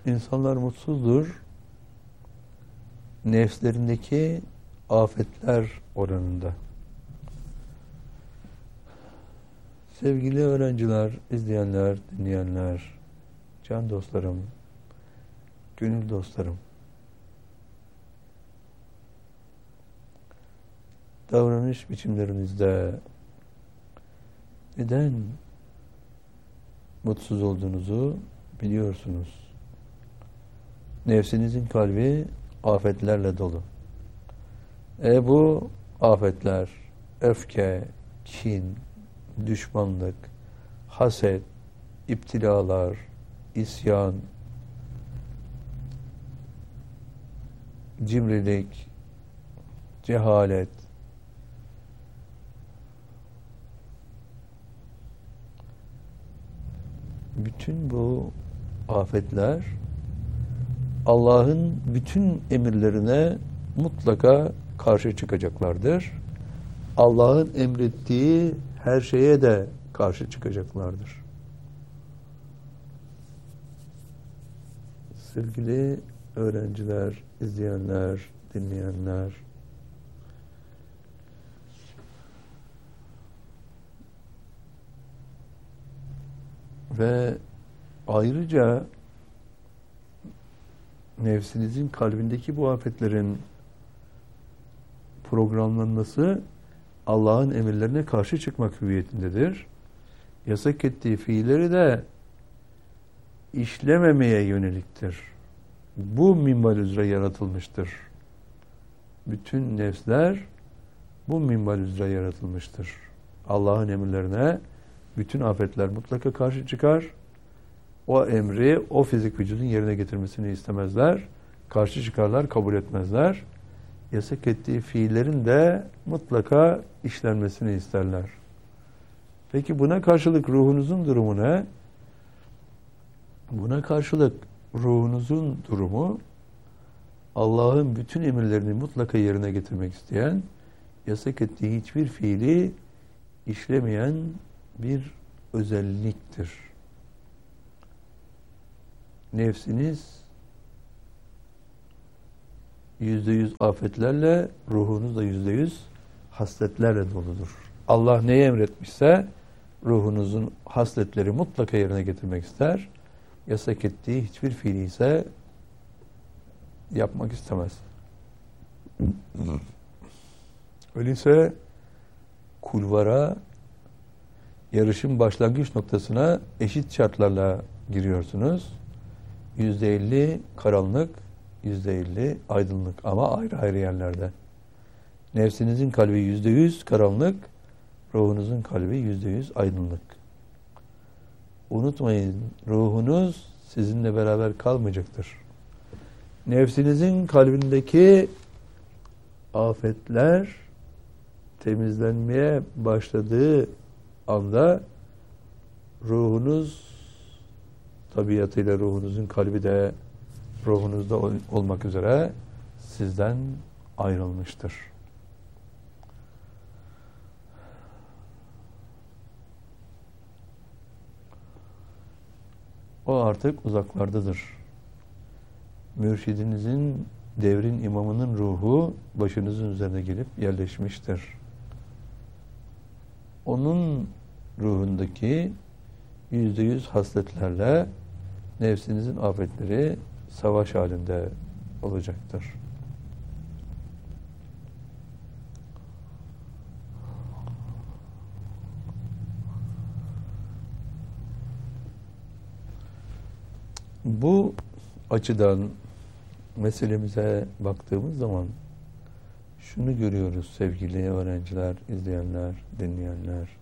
İnsanlar mutsuzdur, nefslerindeki afetler oranında. Sevgili öğrenciler, izleyenler, dinleyenler, can dostlarım, gönül dostlarım, davranış biçimlerinizde neden mutsuz olduğunuzu biliyorsunuz. Nefsinizin kalbi afetlerle dolu. Bu afetler, öfke, kin, düşmanlık, haset, iptilalar, isyan, cimrilik, cehalet, bütün bu afetler Allah'ın bütün emirlerine mutlaka karşı çıkacaklardır. Allah'ın emrettiği her şeye de karşı çıkacaklardır. Sevgili öğrenciler, izleyenler, dinleyenler, ve ayrıca nefsinizin kalbindeki bu afetlerin programlanması Allah'ın emirlerine karşı çıkmak hüviyetindedir. Yasak ettiği fiilleri de işlememeye yöneliktir. Bu minval üzere yaratılmıştır. Bütün nefsler bu minval üzere yaratılmıştır. Allah'ın emirlerine bütün afetler mutlaka karşı çıkar. O emri o fizik vücudun yerine getirmesini istemezler. Karşı çıkarlar, kabul etmezler. Yasak ettiği fiillerin de mutlaka işlenmesini isterler. Peki buna karşılık ruhunuzun durumu ne? Buna karşılık ruhunuzun durumu Allah'ın bütün emirlerini mutlaka yerine getirmek isteyen, yasak ettiği hiçbir fiili işlemeyen bir özelliktir. Nefsiniz %100 afetlerle, ruhunuz da %100 hasletlerle doludur. Allah neyi emretmişse ruhunuzun hasletleri mutlaka yerine getirmek ister. Yasak ettiği hiçbir fiili ise yapmak istemez. Öyleyse kulvara, yarışın başlangıç noktasına eşit şartlarla giriyorsunuz. %50 karanlık, %50 aydınlık ama ayrı ayrı yerlerde. Nefsinizin kalbi %100 karanlık, ruhunuzun kalbi %100 aydınlık. Unutmayın, ruhunuz sizinle beraber kalmayacaktır. Nefsinizin kalbindeki afetler temizlenmeye başladığı anda ruhunuz tabiatıyla ruhunuzun kalbi de ruhunuzda olmak üzere sizden ayrılmıştır. O artık uzaklardadır. Mürşidinizin, devrin imamının ruhu başınızın üzerine gelip yerleşmiştir. Onun ruhundaki %100 hasletlerle nefsinizin afetleri savaş halinde olacaktır. Bu açıdan meselemize baktığımız zaman şunu görüyoruz sevgili öğrenciler, izleyenler, dinleyenler.